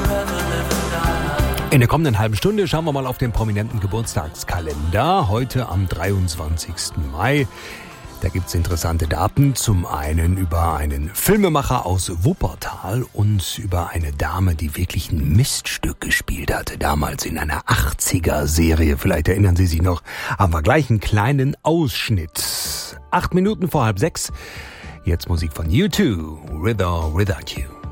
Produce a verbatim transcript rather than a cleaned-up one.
In der kommenden halben Stunde schauen wir mal auf den prominenten Geburtstagskalender. Heute am dreiundzwanzigsten Mai. Da gibt es interessante Daten. Zum einen über einen Filmemacher aus Wuppertal und über eine Dame, die wirklich ein Miststück gespielt hatte. Damals in einer achtziger-Serie. Vielleicht erinnern Sie sich noch. Aber gleich einen kleinen Ausschnitt. Acht Minuten vor halb sechs. Jetzt Musik von U zwei, With or Without You.